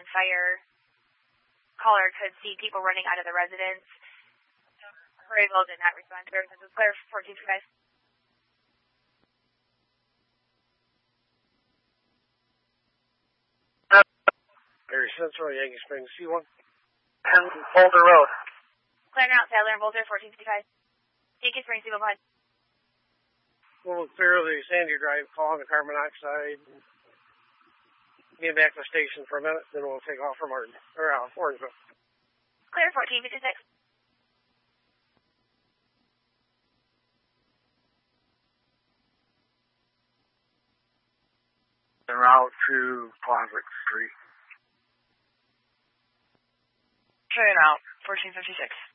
on fire. Caller could see people running out of the residence. Grayville did not respond to her. This is Claire 1425. Very Central, Yankee Springs, C1. 10 Boulder Road. Claire now, Sadler and Boulder 1455. Yankee Springs, C1. We'll clear the Sandy Drive, call on the carbon monoxide. Get back to the station for a minute, then we'll take off from Orangeville. Clear 1456. En route to Closet Street. Carrying out 1456.